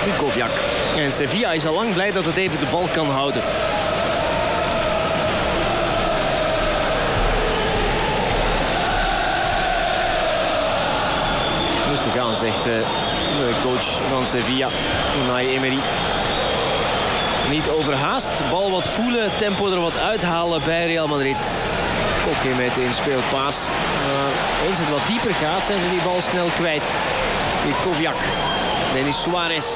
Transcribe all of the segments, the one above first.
Krychowiak. En Sevilla is al lang blij dat het even de bal kan houden. Rustig aan, zegt de coach van Sevilla, Unai Emery. Niet overhaast, bal wat voelen, tempo er wat uithalen bij Real Madrid. Koke met een speelpaas. Eens het wat dieper gaat, zijn ze die bal snel kwijt. Krychowiak, Denis Suarez.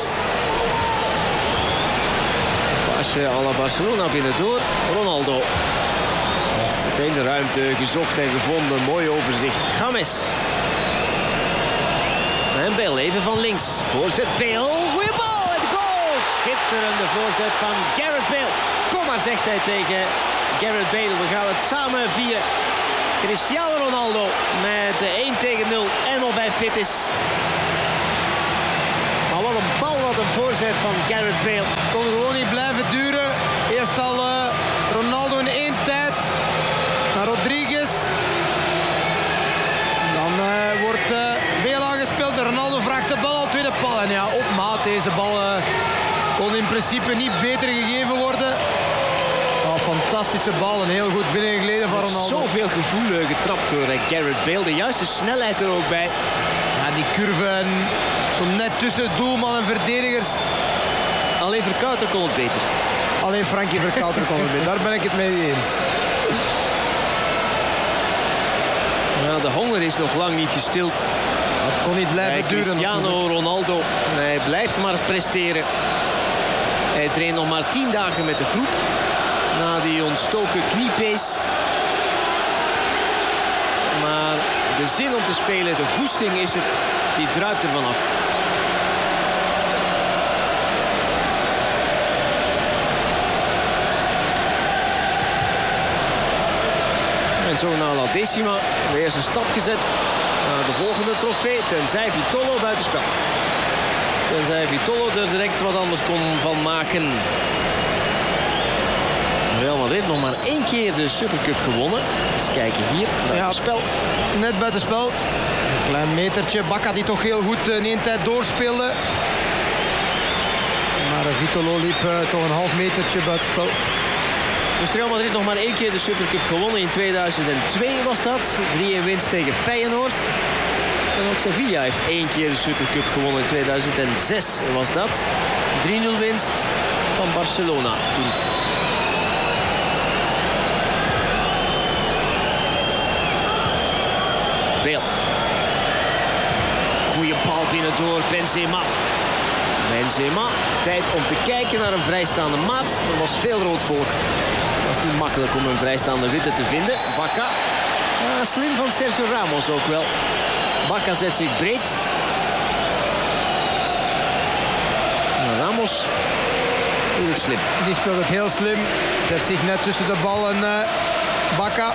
Paasje à la Barcelona binnendoor, Ronaldo. Meteen de ruimte gezocht en gevonden, mooi overzicht. James. En Bale even van links. Voorzet Bale. Goeie bal en goal. Schitterende voorzet van Gareth Bale. Kom maar, zegt hij tegen Gareth Bale. We gaan het samen vieren. Cristiano Ronaldo met 1-0 en of hij fit is. Maar wat een bal, wat een voorzet van Gareth Bale. Het kon gewoon niet blijven duren. Eerst al Ronaldo in één tijd. Naar Rodriguez. Dan wordt Bale aangespeeld. Ronaldo vraagt de bal al, tweede paal. En ja, op maat. Deze bal kon in principe niet beter gegeven worden. Oh, fantastische bal. Een heel goed binnengeleden van Ronaldo. Zoveel gevoel getrapt door Gareth Bale. De juiste snelheid er ook bij. Ja, die curve en zo net tussen doelman en verdedigers. Alleen Verkouter kon het beter. Alleen Frankie Verkouter kon het beter. Daar ben ik het mee eens. Ja, de honger is nog lang niet gestild. Het kon niet blijven duren. Cristiano natuurlijk. Ronaldo. Hij blijft maar presteren. Hij traint nog maar 10 dagen met de groep. Na die ontstoken kniepees. Maar de zin om te spelen, de goesting is er. Die druipt er vanaf. En zo na La Decima, de eerste stap gezet naar de volgende trofee. Tenzij Vitolo buitenspel. Tenzij Vitolo er direct wat anders kon van maken. Real Madrid nog maar 1 keer de Supercup gewonnen. Eens kijken hier, buitenspel. Ja, net buitenspel. Een klein metertje. Bacca die toch heel goed in één tijd doorspeelde. Maar Vitolo liep toch een half metertje buitenspel. Dus Real Madrid nog maar 1 keer de Supercup gewonnen. In 2002 was dat. 3-1 winst tegen Feyenoord. En ook Sevilla heeft 1 keer de Supercup gewonnen. In 2006 was dat. 3-0 winst van Barcelona toen. Bale. Goeie bal binnen door Benzema. Benzema, tijd om te kijken naar een vrijstaande maat. Er was veel rood volk. Het was niet makkelijk om een vrijstaande witte te vinden. Bacca, slim van Sergio Ramos ook wel. Bacca zet zich breed. Ramos doet het slim. Die speelt het heel slim. Zet zich net tussen de bal en Bacca.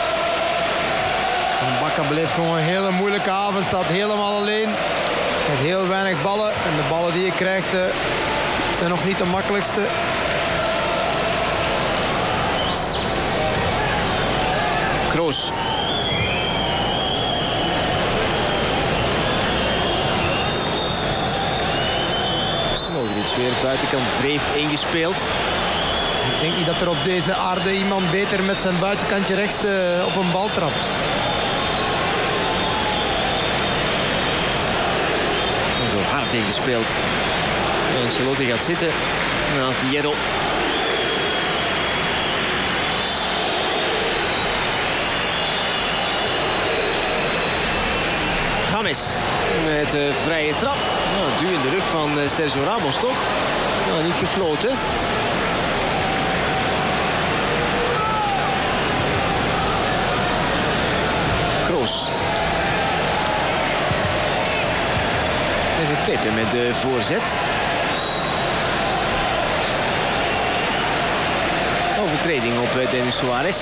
En Bacca beleeft gewoon een hele moeilijke avond. Staat helemaal alleen. Met heel weinig ballen. En de ballen die je krijgt zijn nog niet de makkelijkste. Kroos. Modric weer buitenkant wreef ingespeeld. Ik denk niet dat er op deze aarde iemand beter met zijn buitenkantje rechts op een bal trapt. Zo hard ingespeeld. Ancelotti gaat zitten naast Hierro. James met de vrije trap. Nou, duw in de rug van Sergio Ramos toch? Nou, niet gefloten. Kroos. Even Pepe met de voorzet. Overtreding op Denis Suarez.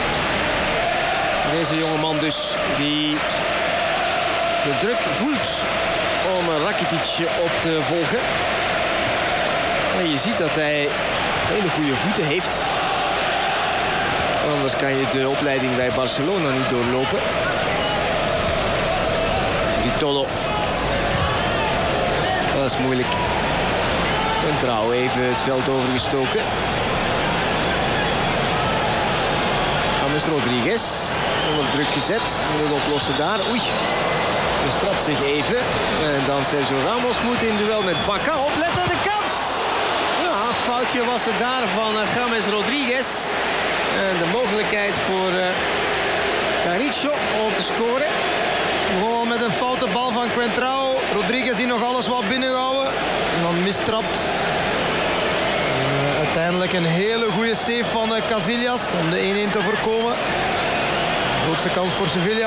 Deze jongeman dus die de druk voelt om Rakitic op te volgen. En je ziet dat hij hele goede voeten heeft. Anders kan je de opleiding bij Barcelona niet doorlopen. Vitolo. Dat is moeilijk. Quentrao even het veld overgestoken. James Rodriguez onder druk gezet. Moet het oplossen daar. Oei. Bestrapt zich even. En dan Sergio Ramos moet in duel met Bacca. Opletten, de kans! Ja, foutje was er daar van James Rodriguez. En de mogelijkheid voor Caricio om te scoren. Gewoon met een foute bal van Quentrao. Rodriguez die nog alles wat binnenhouden. En dan mistrapt. Uiteindelijk een hele goede save van Casillas om de 1-1 te voorkomen. Grootste kans voor Sevilla.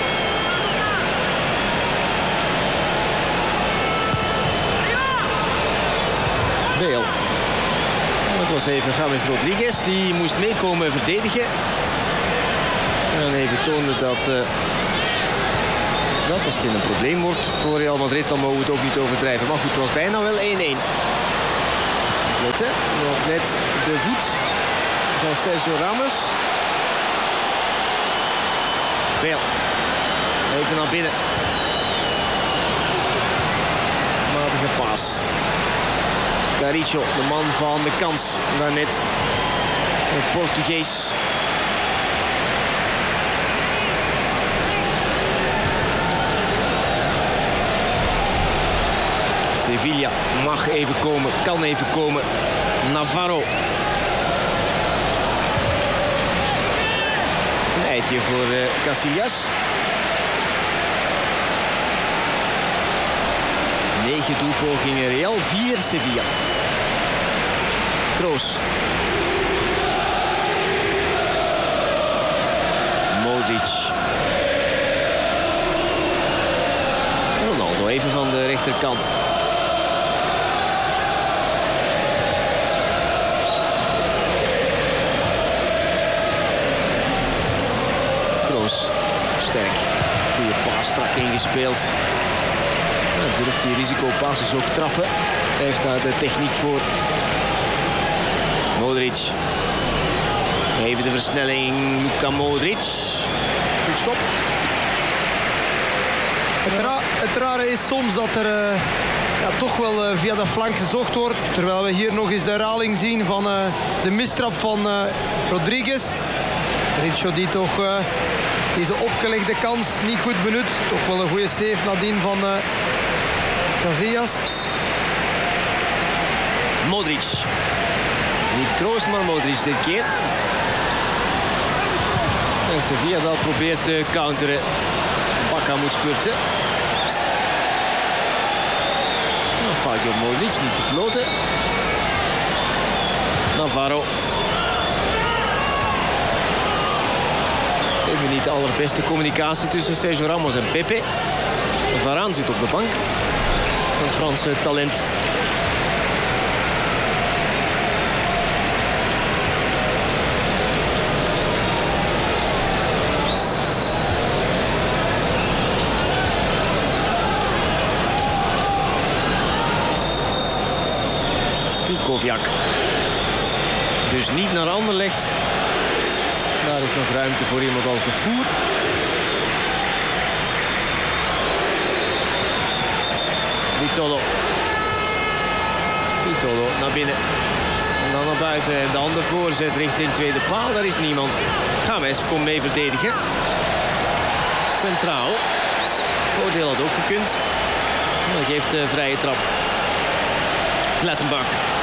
Bale. Dat was even James Rodriguez. Die moest meekomen verdedigen. En even toonde dat dat misschien een probleem wordt voor Real Madrid. Dan mogen we het ook niet overdrijven. Maar goed, het was bijna wel 1-1. Letten, nog net de voet van Sergio Ramos. Bale. Even naar binnen. Matige paas. Caricio, de man van de kans. Daarnet het Portugees. Sevilla mag even komen, kan even komen. Navarro. Een eitje voor Casillas. 9 doelpogingen Real, 4 Sevilla. Kroos. Modric. Ronaldo even van de rechterkant. Kroos. Sterk. Goede paas, strak ingespeeld. Durft die risicopasses ook trappen. Hij heeft daar de techniek voor. Modric. Even de versnelling. Luka Modric. Goed schop. Het rare is soms dat er toch wel via de flank gezocht wordt. Terwijl we hier nog eens de herhaling zien van de mistrap van Rodriguez. Richo die toch deze opgelegde kans niet goed benut. Toch wel een goede save nadien van Casillas. Modric. Niet Kroos, maar Modric dit keer. En Sevilla dat probeert te counteren. Bacca moet spurten. Een foutje op Modric, niet gefloten. Navarro. Even niet de allerbeste communicatie tussen Sergio Ramos en Pepe. Varane zit op de bank. Een Franse talent. Kukoviak. Dus niet naar Anderlecht. Daar is nog ruimte voor iemand als de Voer. Vitolo naar binnen. En dan naar buiten. De handen voorzet richting tweede paal. Daar is niemand. James komt mee verdedigen. Quentrao. Voordeel had ook gekund. Hij geeft de vrije trap. Klettenbak.